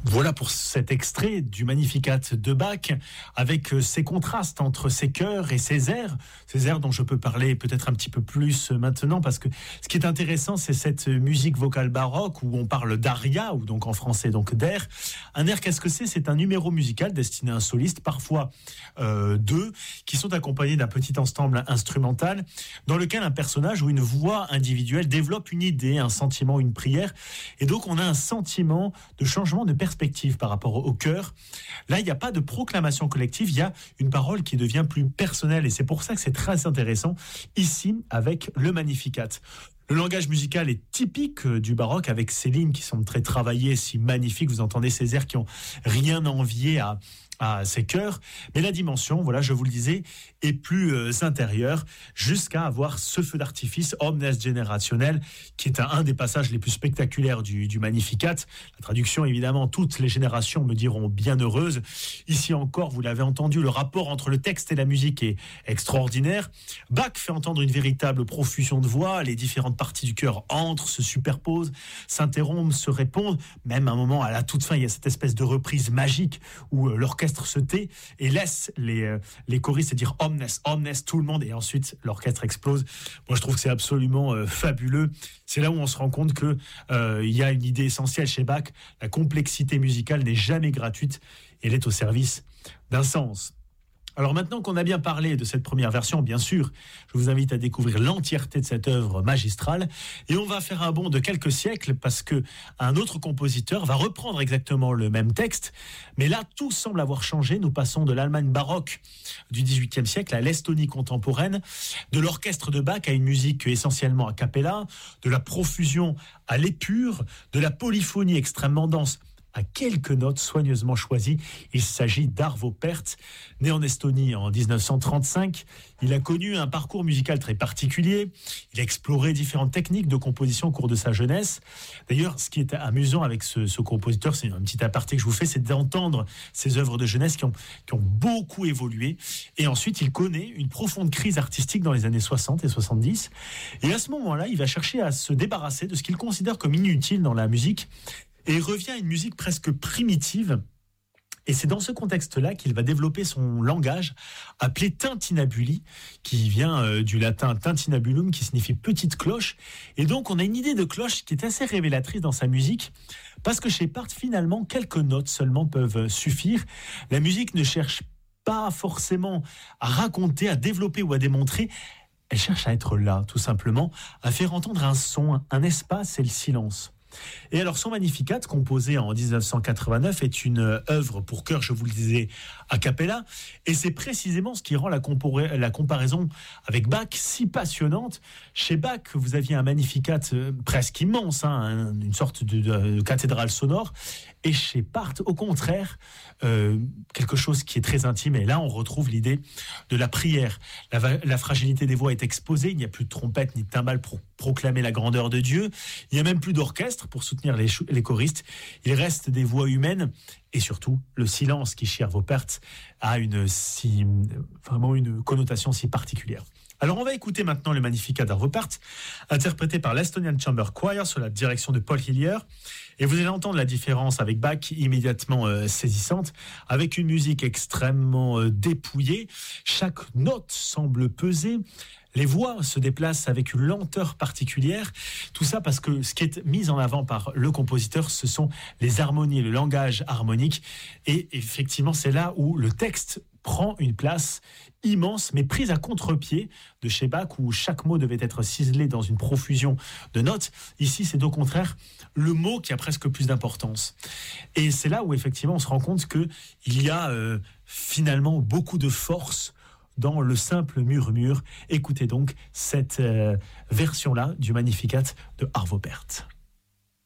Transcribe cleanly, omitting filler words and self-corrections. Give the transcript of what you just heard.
Voilà pour cet extrait du Magnificat de Bach, avec ces contrastes entre ses chœurs et ses airs dont je peux parler peut-être un petit peu plus maintenant, parce que ce qui est intéressant, c'est cette musique vocale baroque où on parle d'aria, ou donc en français donc d'air. Un air, qu'est-ce que c'est ? C'est un numéro musical destiné à un soliste, parfois deux, qui sont accompagnés d'un petit ensemble instrumental dans lequel un personnage ou une voix individuelle développe une idée, un sentiment, une prière, et donc on a un sentiment de changement de perspective par rapport au chœur. Là, il n'y a pas de proclamation collective, il y a une parole qui devient plus personnelle, et c'est pour ça que c'est très intéressant ici avec le Magnificat. Le langage musical est typique du baroque, avec ces lignes qui sont très travaillées, si magnifiques. Vous entendez ces airs qui ont rien à envier à ces chœurs, mais la dimension, voilà, je vous le disais, est plus intérieure, jusqu'à avoir ce feu d'artifice Omnes Generationnel, qui est un des passages les plus spectaculaires du Magnificat. La traduction, évidemment, toutes les générations me diront bienheureuses. Ici encore, vous l'avez entendu, le rapport entre le texte et la musique est extraordinaire. Bach fait entendre une véritable profusion de voix, les différentes parties du chœur entrent, se superposent, s'interrompent, se répondent, même à un moment, à la toute fin, il y a cette espèce de reprise magique où l'orchestre se tait et laisse les choristes dire omnes, omnes, tout le monde, et ensuite l'orchestre explose. Moi, je trouve que c'est absolument fabuleux. C'est là où on se rend compte que il y a une idée essentielle chez Bach. La complexité musicale n'est jamais gratuite, elle est au service d'un sens. Alors maintenant qu'on a bien parlé de cette première version, bien sûr, je vous invite à découvrir l'entièreté de cette œuvre magistrale, et on va faire un bond de quelques siècles, parce que un autre compositeur va reprendre exactement le même texte, mais là tout semble avoir changé. Nous passons de l'Allemagne baroque du XVIIIe siècle à l'Estonie contemporaine, de l'orchestre de Bach à une musique essentiellement a cappella, de la profusion à l'épure, de la polyphonie extrêmement dense à quelques notes soigneusement choisies. Il s'agit d'Arvo Pärt. Né en Estonie en 1935, il a connu un parcours musical très particulier. Il a exploré différentes techniques de composition au cours de sa jeunesse. D'ailleurs, ce qui est amusant avec ce compositeur, c'est un petit aparté que je vous fais, c'est d'entendre ses œuvres de jeunesse qui ont beaucoup évolué. Et ensuite, il connaît une profonde crise artistique dans les années 60 et 70. Et à ce moment-là, il va chercher à se débarrasser de ce qu'il considère comme inutile dans la musique, et il revient à une musique presque primitive. Et c'est dans ce contexte-là qu'il va développer son langage appelé tintinnabuli, qui vient du latin tintinnabulum, qui signifie petite cloche. Et donc on a une idée de cloche qui est assez révélatrice dans sa musique, parce que chez Pärt, finalement, quelques notes seulement peuvent suffire. La musique ne cherche pas forcément à raconter, à développer ou à démontrer. Elle cherche à être là, tout simplement, à faire entendre un son, un espace et le silence. Et alors son Magnificat, composé en 1989, est une œuvre pour chœur, je vous le disais, a cappella, et c'est précisément ce qui rend la comparaison avec Bach si passionnante. Chez Bach, vous aviez un Magnificat presque immense, une sorte de cathédrale sonore, et chez Pärt, au contraire, quelque chose qui est très intime, et là on retrouve l'idée de la prière. La fragilité des voix est exposée, il n'y a plus de trompette ni de timbales pour proclamer la grandeur de Dieu, il n'y a même plus d'orchestre pour soutenir les choristes, il reste des voix humaines, et surtout le silence qui, chez Arvo Pärt, a vraiment une connotation si particulière. Alors on va écouter maintenant le Magnificat d'Arvo Pärt, interprété par l'Estonian Chamber Choir sous la direction de Paul Hillier, et vous allez entendre la différence avec Bach, immédiatement saisissante, avec une musique extrêmement dépouillée. Chaque note semble peser, les voix se déplacent avec une lenteur particulière, tout ça parce que ce qui est mis en avant par le compositeur, ce sont les harmonies, le langage harmonique, et effectivement c'est là où le texte prend une place immense, mais prise à contre-pied de chez Bach, où chaque mot devait être ciselé dans une profusion de notes. Ici, c'est au contraire le mot qui a presque plus d'importance. Et c'est là où, effectivement, on se rend compte qu'il y a finalement beaucoup de force dans le simple murmure. Écoutez donc cette version-là du Magnificat de Arvo Pärt.